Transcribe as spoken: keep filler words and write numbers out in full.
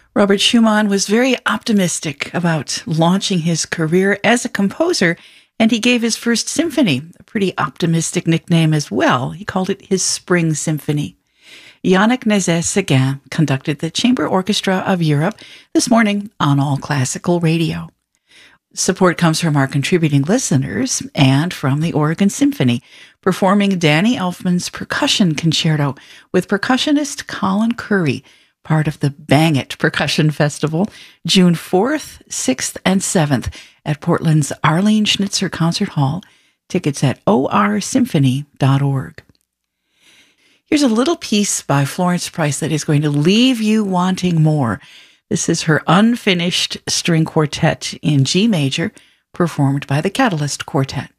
Robert Schumann was very optimistic about launching his career as a composer, and he gave his first symphony a pretty optimistic nickname as well. He called it his Spring Symphony. Yannick Nézet-Séguin conducted the Chamber Orchestra of Europe this morning on All Classical Radio. Support comes from our contributing listeners and from the Oregon Symphony, performing Danny Elfman's Percussion Concerto with percussionist Colin Curry, part of the Bang It Percussion Festival, June fourth, sixth, and seventh at Portland's Arlene Schnitzer Concert Hall. Tickets at o r symphony dot org. Here's a little piece by Florence Price that is going to leave you wanting more. This is her unfinished string quartet in G major, performed by the Catalyst Quartet.